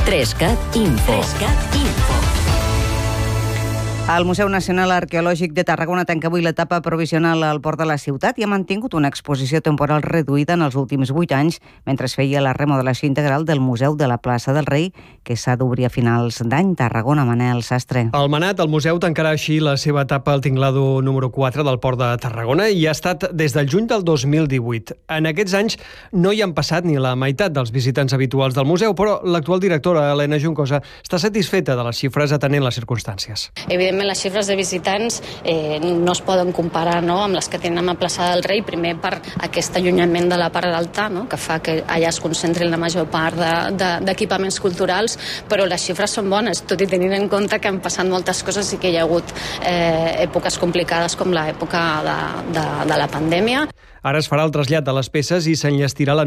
3CAT Info. El Museu Nacional Arqueològic de Tarragona tanca avui l'etapa provisional al port de la ciutat i ha mantingut una exposició temporal reduïda en els últims 8 anys mentre es feia la remodelació integral del Museu de la Plaça del Rei, que s'ha d'obrir a finals d'any. Tarragona, Manel Sastre. Al Manat, el museu tancarà així la seva etapa al tinglado número 4 del port de Tarragona i ha estat des del juny del 2018. En aquests anys no hi han passat ni la meitat dels visitants habituals del museu, però l'actual directora, Helena Juncosa, està satisfeta de les xifres atenent les circumstàncies. Evidentment, les xifres de visitants no es poden comparar amb les que tenen a Plaça del Rei, primer per aquest allunyament de la part alta, que fa que allà es concentri la major part d'equipaments culturals, però les xifres són bones, tot i tenint en compte que han passat moltes coses i que hi ha hagut èpoques complicades com l'època de la pandèmia. Ara es farà el trasllat de les peces i s'enllestirà la